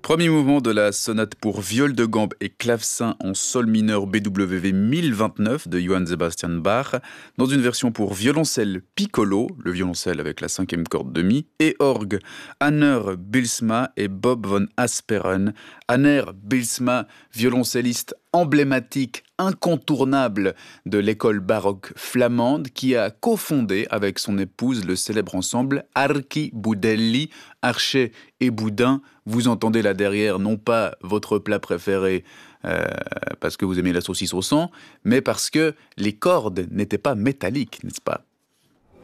Premier mouvement de la sonate pour viol de gambe et clavecin en sol mineur BWV 1029 de Johann Sebastian Bach, dans une version pour violoncelle piccolo, le violoncelle avec la cinquième corde de mi, et orgue, Hanner Bilsma et Bob von Asperen. Hanner Bilsma, violoncelliste emblématique, incontournable de l'école baroque flamande, qui a cofondé avec son épouse le célèbre ensemble Archi Budelli, Archet et Boudin. Vous entendez là derrière non pas votre plat préféré parce que vous aimez la saucisse au sang, mais parce que les cordes n'étaient pas métalliques, n'est-ce pas ?